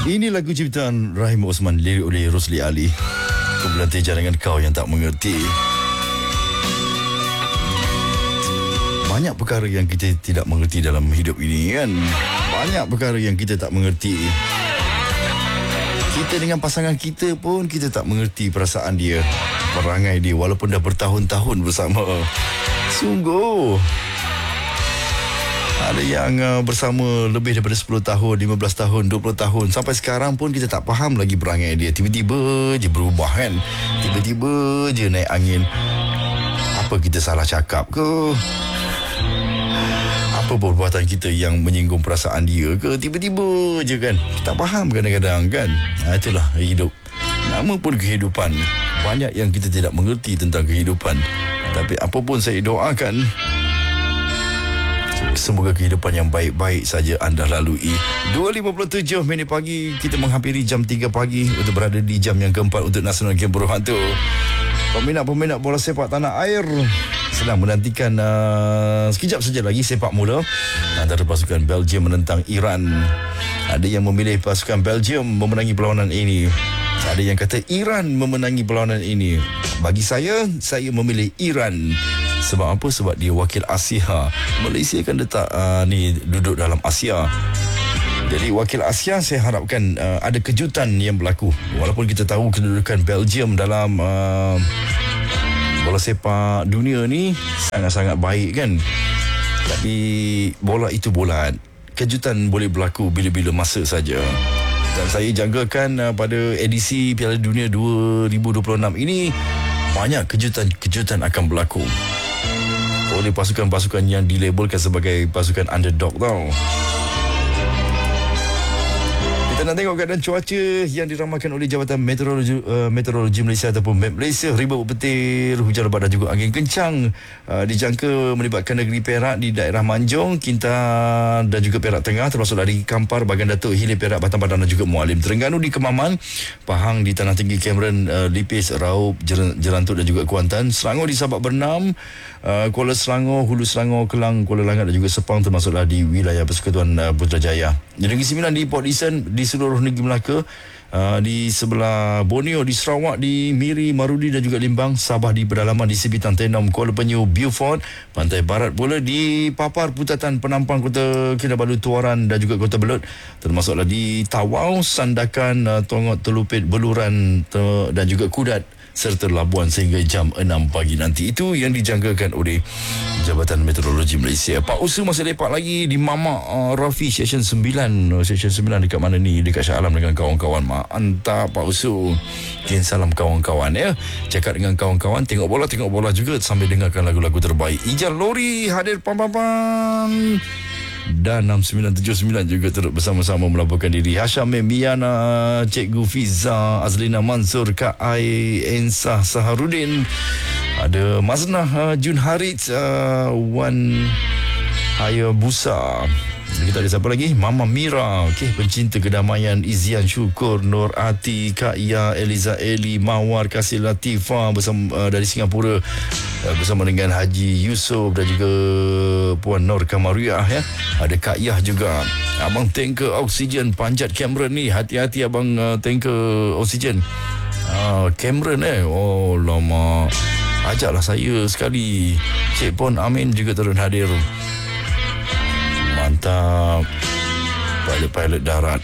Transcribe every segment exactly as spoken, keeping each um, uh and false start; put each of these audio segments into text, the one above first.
Ini lagu ciptaan Rahim Osman, lirik oleh Rosli Ali. Aku berlatih dengan kau yang tak mengerti. Banyak perkara yang kita tidak mengerti dalam hidup ini kan. Banyak perkara yang kita tak mengerti. Kita dengan pasangan kita pun kita tak mengerti perasaan dia, perangai dia, walaupun dah bertahun-tahun bersama. Sungguh. Ada yang uh, bersama lebih daripada sepuluh tahun, lima belas tahun, dua puluh tahun. Sampai sekarang pun kita tak faham lagi perangai dia. Tiba-tiba je berubah kan. Tiba-tiba je naik angin. Apa kita salah cakap ke? Apa perbuatan kita yang menyinggung perasaan dia ke? Tiba-tiba je kan. Kita tak faham kadang-kadang kan. Ha, itulah hidup. Nama pun kehidupan. Banyak yang kita tidak mengerti tentang kehidupan. Tapi apa pun saya doakan, semoga kehidupan yang baik-baik saja anda lalui. Dua lima puluh tujuh minit pagi, kita menghampiri jam tiga pagi untuk berada di jam yang keempat untuk Nasional Game Berhantu. Peminat-peminat bola sepak tanah air sedang menantikan uh, sekejap saja lagi sepak mula antara pasukan Belgium menentang Iran. Ada yang memilih pasukan Belgium memenangi perlawanan ini. Ada yang kata Iran memenangi perlawanan ini. Bagi saya, saya memilih Iran. Sebab apa? Sebab dia wakil Asia. Malaysia kan letak uh, ni duduk dalam Asia. Jadi wakil Asia, saya harapkan uh, ada kejutan yang berlaku. Walaupun kita tahu kedudukan Belgium dalam uh, bola sepak dunia ni sangat-sangat baik kan. Tapi bola itu bulat. Kejutan boleh berlaku bila-bila masa saja. Dan saya jangkakan uh, pada edisi Piala Dunia dua ribu dua puluh enam ini banyak kejutan-kejutan akan berlaku oleh pasukan-pasukan yang dilabelkan sebagai pasukan underdog tau. Kita nak tengok keadaan cuaca yang diramalkan oleh Jabatan Meteorologi, uh, Meteorologi Malaysia ataupun M E T Malaysia. Ribut berpetir, hujan lebat dan juga angin kencang uh, dijangka melibatkan negeri Perak di daerah Manjung, Kintan dan juga Perak Tengah, termasuk dari Kampar, Bagan Datuk, Hilir Perak, Batam Padang dan juga Mualim, Terengganu di Kemaman, Pahang di Tanah Tinggi, Cameron, uh, Lipis, Raup, Jerantuk dan juga Kuantan, Selangor di Sabak Bernam, uh, Kuala Selangor, Hulu Selangor, Kelang, Kuala Langat dan juga Sepang, termasuklah di wilayah Persekutuan uh, Putrajaya. Negeri Sembilan di Port Dickson, di seluruh negeri Melaka, uh, di sebelah Borneo, di Sarawak, di Miri, Marudi dan juga Limbang, Sabah di pedalaman di Sipitang, Tenom, Kuala Penyu, Beaufort, Pantai Barat pula di Papar, Putatan, Penampang, Kota Kinabalu, Tuaran dan juga Kota Belud, termasuklah di Tawau, Sandakan, uh, Tongot, Telupit, Beluran te- dan juga Kudat serta Labuan sehingga jam enam pagi nanti. Itu yang dijangkakan oleh Jabatan Meteorologi Malaysia. Pak Usu masih lepak lagi di Mamak uh, Rafi Session sembilan. Session sembilan dekat mana ni? Dekat Shah Alam dengan kawan-kawan. Mantap Pak Usu. Kirim salam kawan-kawan ya. Cakap dengan kawan-kawan, tengok bola, tengok bola juga sambil dengarkan lagu-lagu terbaik. Ijal Lori hadir pam-pam-pam. Dan enam sembilan tujuh sembilan juga turut bersama-sama melaporkan diri. Hasham Miana, Cikgu Fiza, Azlina Mansur, Kak Ai, Ensah Saharudin, ada Maznah uh, Jun Harits, uh, Wan Hayabusa. Kita ada siapa lagi? Mama Mira, okay, pencinta kedamaian, Izian Syukur, Nur Ati, Kak Ia, Eliza Eli, Mawar, Kasih Latifah bersama uh, dari Singapura, uh, bersama dengan Haji Yusof dan juga Puan Nur Kamariah ya. Ada Kak Ia juga. Abang tanker oksigen panjat Cameron ni, hati-hati abang uh, tanker oksigen. Uh, Cameron eh. Oh lama. Ajaklah saya sekali. Cik Pon Amin juga turun hadir. Mantap. Pilot-pilot darat.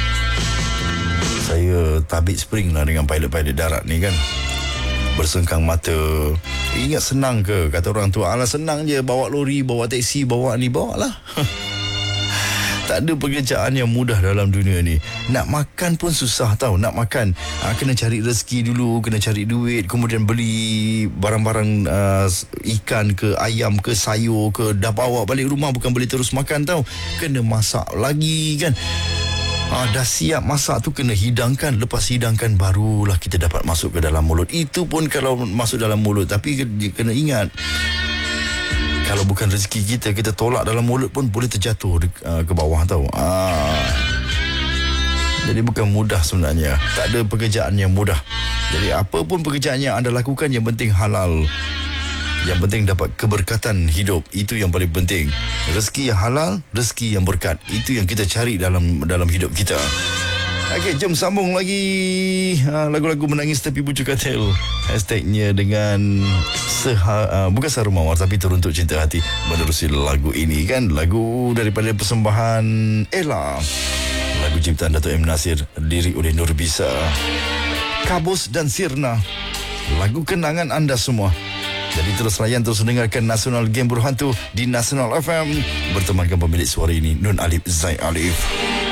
Saya tabik spring lah dengan pilot-pilot darat ni kan. Bersengkang mata. Ingat senang ke? Kata orang tua, alah senang je bawa lori, bawa teksi, bawa ni, bawa lah. Tak ada pekerjaan yang mudah dalam dunia ni. Nak makan pun susah tau. Nak makan ha, kena cari rezeki dulu, kena cari duit, kemudian beli barang-barang uh, ikan ke, ayam ke, sayur ke, dah bawa balik rumah, bukan boleh terus makan tau. Kena masak lagi kan. Ha, dah siap masak tu kena hidangkan. Lepas hidangkan barulah kita dapat masuk ke dalam mulut. Itu pun kalau masuk dalam mulut. Tapi kena ingat, kalau bukan rezeki kita, kita tolak dalam mulut pun boleh terjatuh uh, ke bawah tau. Ah. Jadi bukan mudah sebenarnya. Tak ada pekerjaan yang mudah. Jadi apa pun pekerjaan yang anda lakukan, yang penting halal. Yang penting dapat keberkatan hidup. Itu yang paling penting. Rezeki yang halal, rezeki yang berkat. Itu yang kita cari dalam dalam hidup kita. Okey, jom sambung lagi uh, lagu-lagu menangis tepi bucu katil. Hashtagnya dengan seha, uh, bukan seharu mawar tapi teruntuk cinta hati. Menerusi lagu ini kan, lagu daripada persembahan Ella, lagu ciptaan Dato' M. Nasir, lirik oleh Nur Bisa, Kabus dan Sirna, lagu kenangan anda semua. Jadi terus layan, terus dengarkan Nasional Game Berhantu di Nasional F M. Bertemankan pemilik suara ini, Nun Alif Zai Alif.